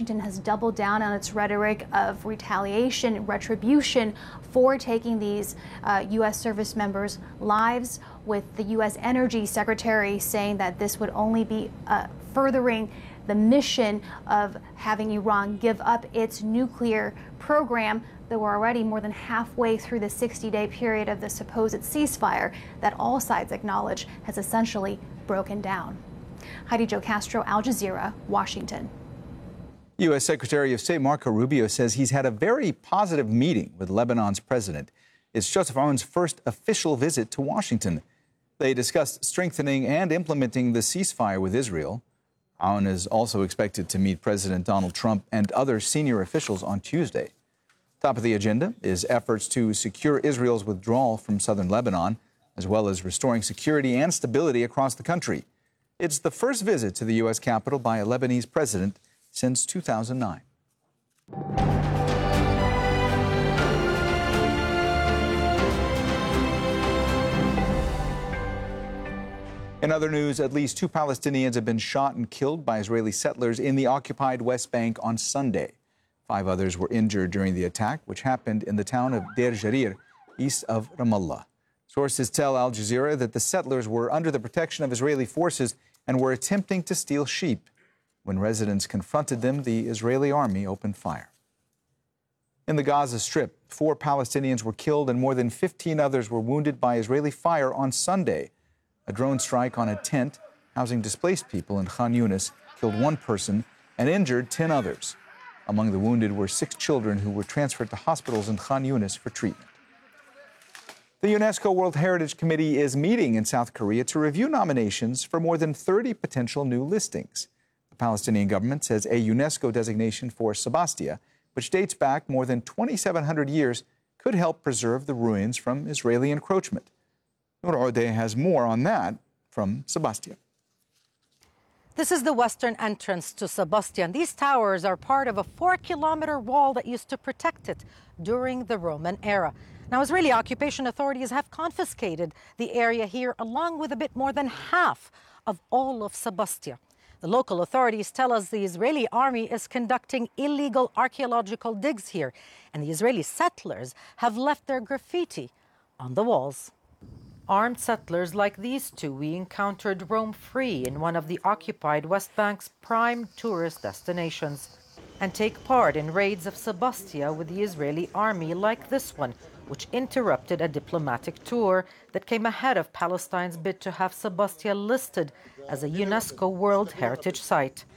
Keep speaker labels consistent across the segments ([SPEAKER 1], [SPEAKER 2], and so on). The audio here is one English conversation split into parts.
[SPEAKER 1] Washington has doubled down on its rhetoric of retaliation, retribution for taking these U.S. service members' lives, with the U.S. Energy Secretary saying that this would only be furthering the mission of having Iran give up its nuclear program, though we're already more than halfway through the 60-day period of the supposed ceasefire that all sides acknowledge has essentially broken down. Heidi Jo Castro, Al Jazeera, Washington.
[SPEAKER 2] U.S. Secretary of State Marco Rubio says he's had a very positive meeting with Lebanon's president. It's Joseph Aoun's first official visit to Washington. They discussed strengthening and implementing the ceasefire with Israel. Aoun is also expected to meet President Donald Trump and other senior officials on Tuesday. Top of the agenda is efforts to secure Israel's withdrawal from southern Lebanon, as well as restoring security and stability across the country. It's the first visit to the U.S. Capitol by a Lebanese president since 2009. In other news, at least 2 Palestinians have been shot and killed by Israeli settlers in the occupied West Bank on Sunday. 5 others were injured during the attack, which happened in the town of Deir Jarir, east of Ramallah. Sources tell Al Jazeera that the settlers were under the protection of Israeli forces and were attempting to steal sheep. When residents confronted them, the Israeli army opened fire. In the Gaza Strip, 4 Palestinians were killed and more than 15 others were wounded by Israeli fire on Sunday. A drone strike on a tent housing displaced people in Khan Yunis killed 1 person and injured 10 others. Among the wounded were 6 children who were transferred to hospitals in Khan Yunis for treatment. The UNESCO World Heritage Committee is meeting in South Korea to review nominations for more than 30 potential new listings. The Palestinian government says a UNESCO designation for Sebastia, which dates back more than 2,700 years, could help preserve the ruins from Israeli encroachment. Noor Odeh has more on that from Sebastia.
[SPEAKER 3] This is the western entrance to Sebastia. These towers are part of a 4-kilometer wall that used to protect it during the Roman era. Now, Israeli occupation authorities have confiscated the area here, along with a bit more than half of all of Sebastia. The local authorities tell us the Israeli army is conducting illegal archaeological digs here, and the Israeli settlers have left their graffiti on the walls. Armed settlers like these 2 we encountered roam free in one of the occupied West Bank's prime tourist destinations and take part in raids of Sebastia with the Israeli army like this one, which interrupted a diplomatic tour that came ahead of Palestine's bid to have Sebastia listed as a UNESCO World Heritage Site.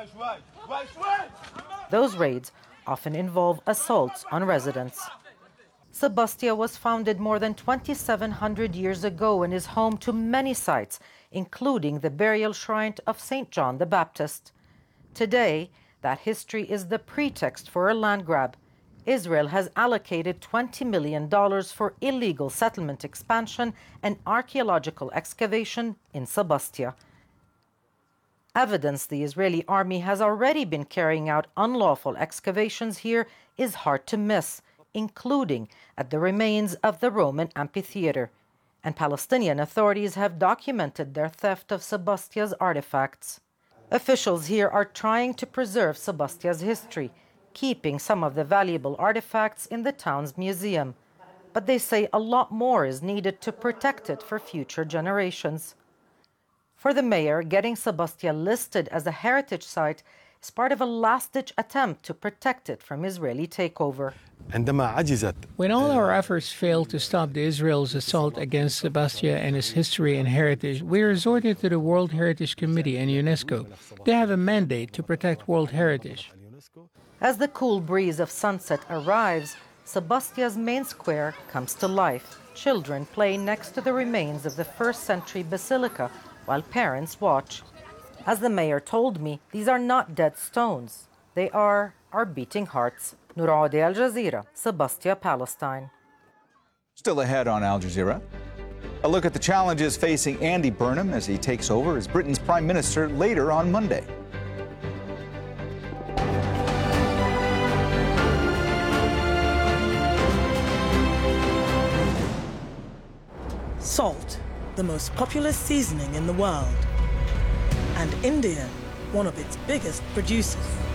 [SPEAKER 3] Those raids often involve assaults on residents. Sebastia was founded more than 2,700 years ago and is home to many sites, including the burial shrine of St. John the Baptist. Today, that history is the pretext for a land grab. Israel has allocated $20 million for illegal settlement expansion and archaeological excavation in Sebastia. Evidence the Israeli army has already been carrying out unlawful excavations here is hard to miss, including at the remains of the Roman amphitheater. And Palestinian authorities have documented their theft of Sebastia's artifacts. Officials here are trying to preserve Sebastia's history, keeping some of the valuable artifacts in the town's museum. But they say a lot more is needed to protect it for future generations. For the mayor, getting Sebastia listed as a heritage site is part of a last-ditch attempt to protect it from Israeli takeover.
[SPEAKER 4] When all our efforts failed to stop Israel's assault against Sebastia and its history and heritage, we resorted to the World Heritage Committee and UNESCO. They have a mandate to protect World Heritage.
[SPEAKER 3] As the cool breeze of sunset arrives, Sebastia's main square comes to life. Children play next to the remains of the first-century basilica while parents watch. As the mayor told me, these are not dead stones. They are our beating hearts. Noor Odeh, Al Jazeera, Sebastia, Palestine.
[SPEAKER 2] Still ahead on Al Jazeera, a look at the challenges facing Andy Burnham as he takes over as Britain's Prime Minister later on Monday.
[SPEAKER 5] Salt, the most popular seasoning in the world, and India, one of its biggest producers.